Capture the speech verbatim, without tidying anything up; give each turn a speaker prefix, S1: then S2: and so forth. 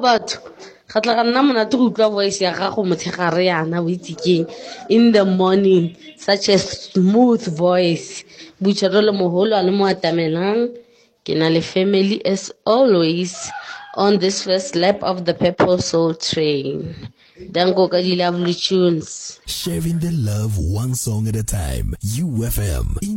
S1: batho ga tla ga nna monate go utlwa voice ya gago motshegare yana o itse keng in the morning, such a smooth voice. Butshelo le moholo a le mo atamelang ke na le family as always on this first lap of the Purple Soul Train. Dango ka di lovely tunes.
S2: Sharing the love one song at a time. U F M.